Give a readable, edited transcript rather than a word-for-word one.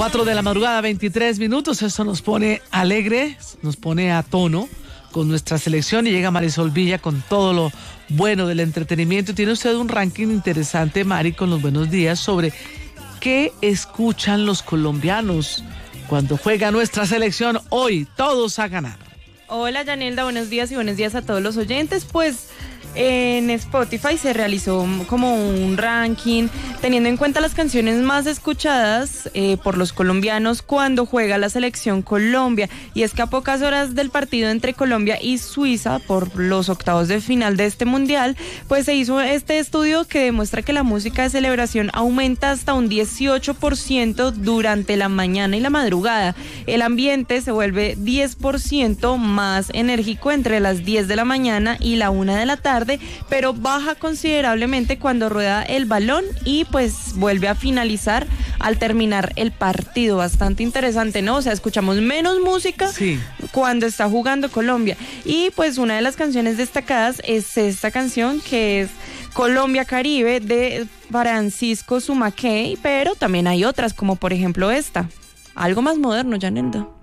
4 de la madrugada, 23 minutos. Eso nos pone alegre, nos pone a tono con nuestra selección y llega Marisol Villa con todo lo bueno del entretenimiento. Tiene usted un ranking interesante, Mari, con los buenos días sobre qué escuchan los colombianos cuando juega nuestra selección. Hoy, todos a ganar. Hola, Yanelda, buenos días y buenos días a todos los oyentes. Pues en Spotify se realizó como un ranking teniendo en cuenta las canciones más escuchadas por los colombianos cuando juega la selección Colombia. Y es que a pocas horas del partido entre Colombia y Suiza por los octavos de final de este mundial, pues se hizo este estudio que demuestra que la música de celebración aumenta hasta un 18% durante la mañana y la madrugada. El ambiente se vuelve 10% más enérgico entre las 10 de la mañana y la 1 de la tarde, pero baja considerablemente cuando rueda el balón y pues vuelve a finalizar al terminar el partido. Bastante interesante, ¿no? O sea, escuchamos menos música cuando está jugando Colombia. Y pues una de las canciones destacadas es esta canción que es Colombia Caribe de Francisco Sumaquey, pero también hay otras como por ejemplo esta, algo más moderno, Yanelda.